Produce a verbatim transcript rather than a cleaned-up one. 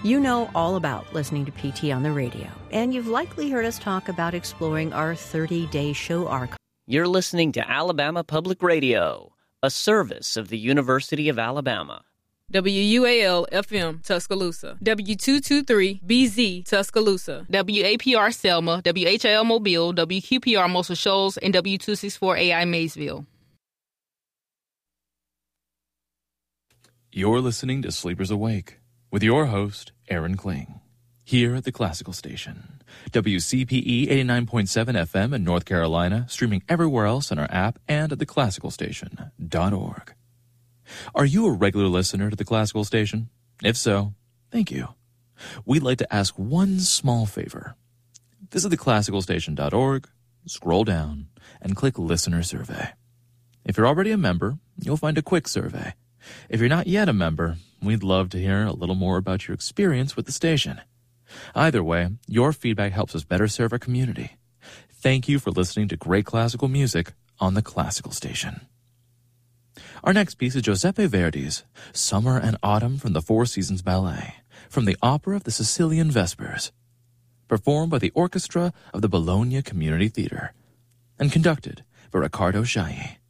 You know all about listening to P T on the radio, and you've likely heard us talk about exploring our thirty-day show archive. You're listening to Alabama Public Radio, a service of the University of Alabama. W U A L F M Tuscaloosa, W two twenty-three B Z Tuscaloosa, W A P R Selma, W H L Mobile, W Q P R Muscle Shoals, and W two sixty-four A I Maysville. You're listening to Sleepers Awake with your host, Aaron Kling, here at the Classical Station, W C P E eighty-nine point seven F M in North Carolina, streaming everywhere else on our app and at the classical station dot org. Are you a regular listener to the Classical Station? If so, thank you. We'd like to ask one small favor. Visit the classical station dot org, scroll down, and click Listener Survey. If you're already a member, you'll find a quick survey. If you're not yet a member, we'd love to hear a little more about your experience with the station. Either way, your feedback helps us better serve our community. Thank you for listening to great classical music on the Classical Station. Our next piece is Giuseppe Verdi's Summer and Autumn from the Four Seasons Ballet, from the opera of the Sicilian Vespers, performed by the orchestra of the Bologna Community Theater, and conducted by Riccardo Chailly.